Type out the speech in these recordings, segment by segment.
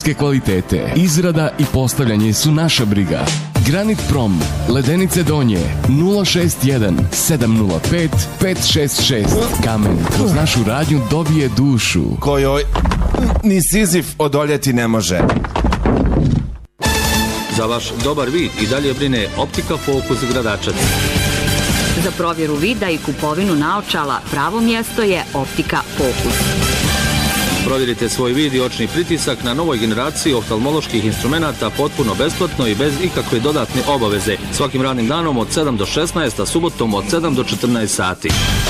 kvalitete. Izrada i postavljanje su naša briga. Granit Prom, Ledenice Donje, 061 705 566. Kamen kroz našu radnju dobije dušu kojoj ni Sizif odoljeti ne može. Za vaš dobar vid i dalje brine Optika Fokus Gradačac. Za provjeru vida i kupovinu naočala pravo mjesto je Optika Fokus. Provjerite svoj vid i očni pritisak na novoj generaciji oftalmoloških instrumenata potpuno besplatno i bez ikakve dodatne obaveze. Svakim radnim danom od 7 do 16, a subotom od 7 do 14 sati.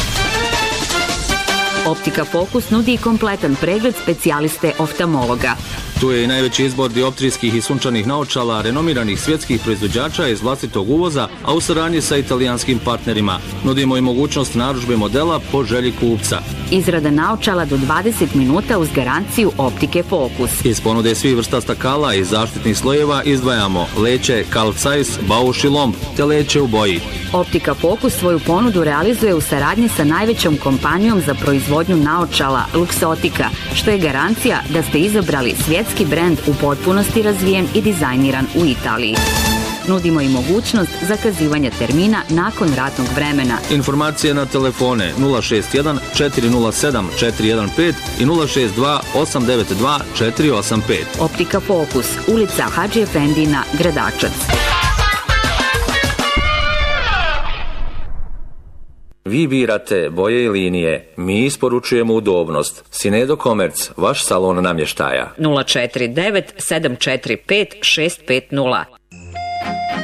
Optika Fokus nudi kompletan pregled specijaliste oftalmologa. Tu je i najveći izbor dioptrijskih i sunčanih naočala renomiranih svjetskih proizvođača iz vlastitog uvoza, a u saradnji sa italijanskim partnerima. Nudimo i mogućnost narudžbe modela po želji kupca. Izrada naočala do 20 minuta uz garanciju Optike Fokus. Iz ponude svih vrsta stakala i zaštitnih slojeva izdvajamo leće, Carl Zeiss, Bausch i Lomb, te leće u boji. Optika Fokus svoju ponudu realizuje u saradnji sa najvećom kompanijom za proizvodnju naočala Luxottica, što je garancija da ste izabrali svjetski brend u potpunosti razvijen i dizajniran u Italiji. Nudimo i mogućnost zakazivanja termina nakon ratnog vremena. Informacije na telefone 061 407 415 i 062 892 485. Optika Fokus, ulica Hadži Efendina, Gradačac. Vi birate boje i linije, mi isporučujemo udobnost. Sinedo Komerc, vaš salon namještaja. 049 745 650.